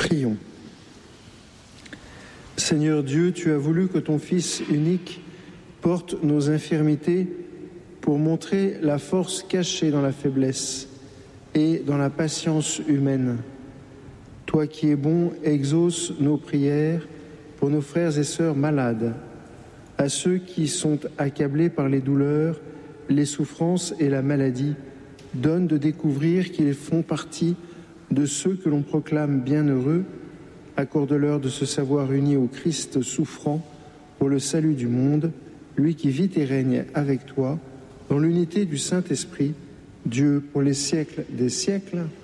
Prions. Seigneur Dieu, tu as voulu que ton Fils unique porte nos infirmités pour montrer la force cachée dans la faiblesse et dans la patience humaine. Toi qui es bon, exauce nos prières pour nos frères et sœurs malades, à ceux qui sont accablés par les douleurs, les souffrances et la maladie. Donne de découvrir qu'ils font partie de ceux que l'on proclame bienheureux. Accorde-leur de se savoir unis au Christ souffrant pour le salut du monde, lui qui vit et règne avec toi, dans l'unité du Saint-Esprit, Dieu pour les siècles des siècles.